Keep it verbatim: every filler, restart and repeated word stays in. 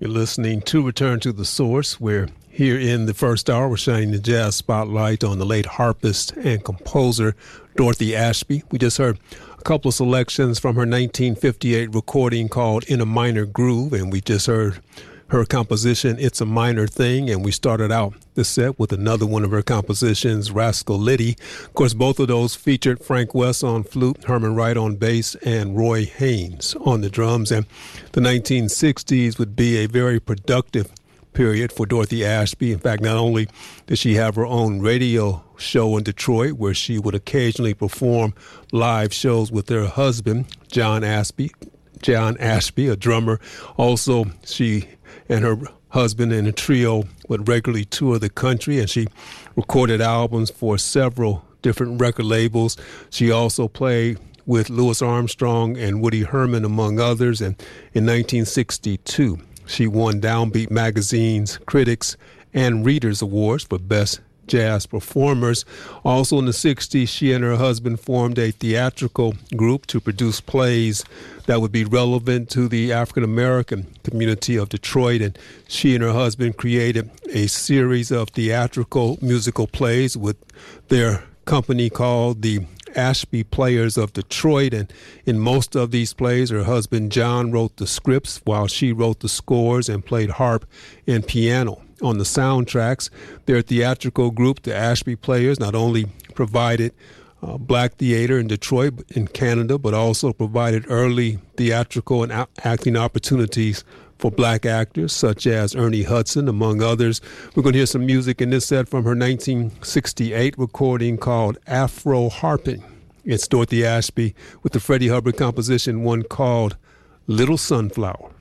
You're listening to Return to the Source, where here in the first hour we're shining the jazz spotlight on the late harpist and composer Dorothy Ashby. We just heard a couple of selections from her nineteen fifty-eight recording called In a Minor Groove, and we just heard her composition, It's a Minor Thing, and we started out the set with another one of her compositions, Rascal Liddy. Of course, both of those featured Frank West on flute, Herman Wright on bass, and Roy Haynes on the drums. And the nineteen sixties would be a very productive period for Dorothy Ashby. In fact, not only did she have her own radio show in Detroit, where she would occasionally perform live shows with her husband, John Ashby, John Ashby, a drummer. Also, she and her husband and a trio would regularly tour the country, and she recorded albums for several different record labels. She also played with Louis Armstrong and Woody Herman, among others, and in nineteen sixty-two, she won Downbeat Magazine's Critics and Readers Awards for Best Jazz Performers. Also in the sixties, she and her husband formed a theatrical group to produce plays that would be relevant to the African-American community of Detroit. And she and her husband created a series of theatrical musical plays with their company called the Ashby Players of Detroit. And in most of these plays, her husband John wrote the scripts while she wrote the scores and played harp and piano on the soundtracks. Their theatrical group, the Ashby Players, not only provided uh, black theater in Detroit, in Canada, but also provided early theatrical and a- acting opportunities for black actors such as Ernie Hudson, among others. We're going to hear some music in this set from her nineteen sixty-eight recording called Afro Harping. It's Dorothy Ashby with the Freddie Hubbard composition, one called Little Sunflower.